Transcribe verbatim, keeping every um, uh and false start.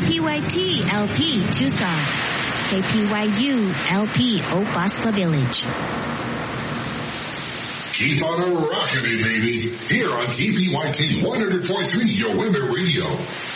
P Y T L P Tucson, K P Y U L P Oak Bosco Village. Keep on a rockin' it, baby. Here on K P Y T one hundred point three, your Women Radio.